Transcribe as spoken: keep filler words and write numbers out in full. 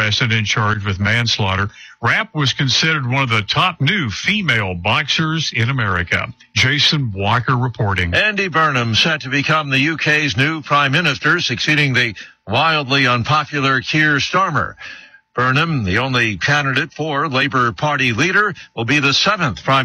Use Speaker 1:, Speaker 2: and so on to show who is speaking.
Speaker 1: arrested and charged with manslaughter. Rapp was considered one of the top new female boxers in America. Jason Walker reporting.
Speaker 2: Andy Burnham set to become the U K's new prime minister, succeeding the wildly unpopular Keir Starmer. Burnham, the only candidate for Labour Party leader, will be the seventh prime